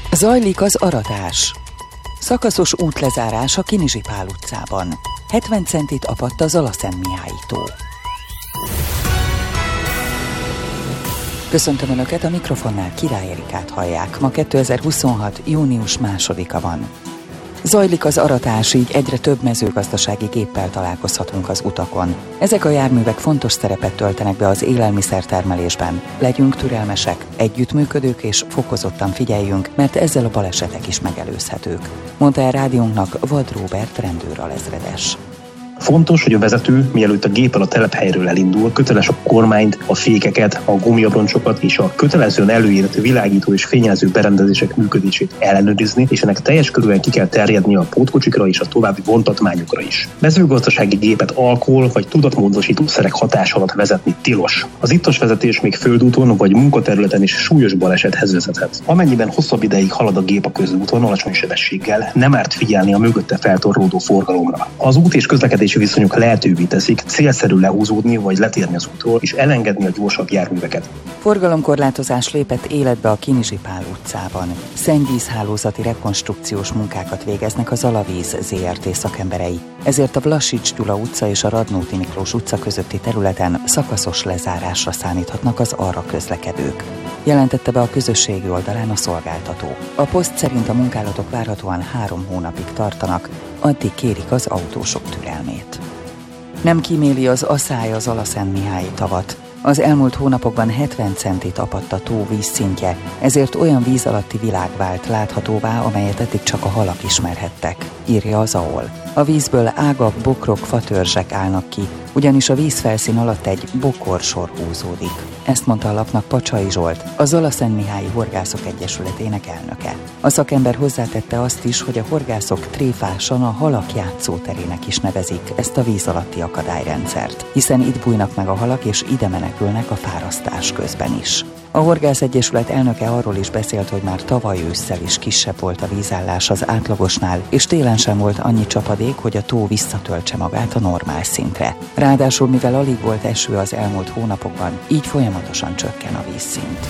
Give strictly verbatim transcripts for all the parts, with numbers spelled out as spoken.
Zajlik az aratás. Szakaszos útlezárás a Kinizsi Pál utcában. hetven centit apadt a Zala-Szentmihályi-tó. Köszöntöm Önöket, a mikrofonnál Király Erikát hallják. Ma kétezer-huszonhat. június másodika van. Zajlik az aratás, így egyre több mezőgazdasági géppel találkozhatunk az utakon. Ezek a járművek fontos szerepet töltenek be az élelmiszertermelésben. Legyünk türelmesek, együttműködők és fokozottan figyeljünk, mert ezzel a balesetek is megelőzhetők, mondta el rádiónknak Vad Róbert rendőralezredes. Fontos, hogy a vezető, mielőtt a géppel a telephelyről elindul, köteles a kormányt, a fékeket, a gumiabroncsokat és a kötelezően előírt világító és fényező berendezések működését ellenőrizni, és ennek teljes körülön ki kell terjedni a pótkocsikra és a további vontatmányokra is. Mezőgazdasági gépet alkohol vagy tudatmódosítószerek hatás alatt vezetni tilos. Az ittas vezetés még földúton vagy munkaterületen is súlyos balesethez vezethet. Amennyiben hosszabb ideig halad a gép a közúton alacsony sebességgel, nem árt figyelni a mögötte feltorlódó forgalomra. Az út és közlekedés viszonyok lehetővé teszik célszerű lehúzódni vagy letérni az útról és elengedni a gyorsabb járműveket. Forgalomkorlátozás lépett életbe a Kinizsi Pál utcában. Szennyvízhálózati rekonstrukciós munkákat végeznek a Zalavíz zé er té szakemberei. Ezért a Vlasics Gyula utca és a Radnóti Miklós utca közötti területen szakaszos lezárásra számíthatnak az arra közlekedők, jelentette be a közösségi oldalán a szolgáltató. A poszt szerint a munkálatok várhatóan három hónapig tartanak, addig kérik az autósok türelmét. Nem kíméli az aszály a Zala-Szentmihályi tavat. Az elmúlt hónapokban hetven centit apadt a tó vízszintje, ezért olyan víz alatti világ vált láthatóvá, amelyet eddig csak a halak ismerhettek, írja az á o el. A vízből ágak, bokrok, fatörzsek állnak ki, ugyanis a vízfelszín alatt egy bokorsor húzódik. Ezt mondta a lapnak Pacsai Zsolt, a Zala-Szentmihályi Horgászok Egyesületének elnöke. A szakember hozzátette azt is, hogy a horgászok tréfásan a halak játszóterének is nevezik ezt a víz alatti akadályrendszert, hiszen itt bújnak meg a halak és ide menekülnek a fárasztás közben is. A Horgász Egyesület elnöke arról is beszélt, hogy már tavaly ősszel is kisebb volt a vízállás az átlagosnál, és télen sem volt annyi csapadék, hogy a tó visszatöltse magát a normál szintre. Ráadásul, mivel alig volt eső az elmúlt hónapokban, így folyamatosan csökken a vízszint.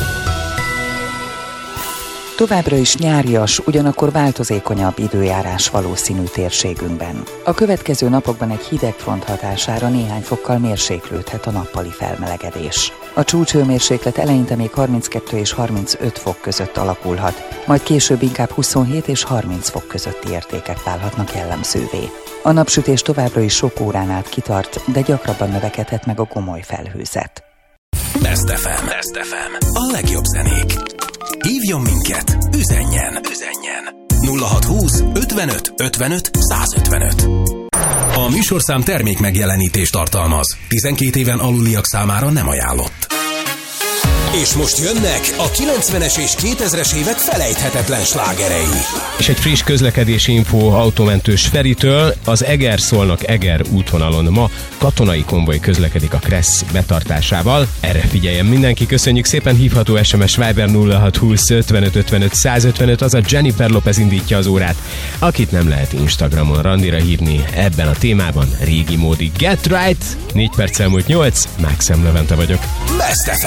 Továbbra is nyárias, ugyanakkor változékonyabb időjárás valószínű térségünkben. A következő napokban egy hideg front hatására néhány fokkal mérséklődhet a nappali felmelegedés. A csúcshőmérséklet eleinte még harminckettő és harmincöt fok között alakulhat, majd később inkább huszonhét és harminc fok közötti értékek válhatnak jellemzővé. A napsütés továbbra is sok órán át kitart, de gyakrabban növekedhet meg a gomoly felhőzet. Best ef em. Best ef em. A legjobb zenék. Hívjon minket, üzenjen, üzenjen. nulla hatszázhúsz ötvenöt ötvenöt százötvenöt. A műsorszám termék megjelenítést tartalmaz. tizenkét éven aluliak számára nem ajánlott. És most jönnek a kilencvenes és kétezres évek felejthetetlen slágerei. És egy friss közlekedési info autómentős Feritől: az Eger-Szolnok-Eger útvonalon ma katonai konvoj közlekedik a Kressz betartásával. Erre figyeljen mindenki, köszönjük szépen. Hívható es em es Viber nulla hatszázhúsz ötvenöt ötvenöt százötvenöt, az a Jennifer Lopez indítja az órát, akit nem lehet Instagramon randira hívni ebben a témában régi módi. Get right! négy perc elmúlt nyolc, Maxim Levente vagyok. Best ef em.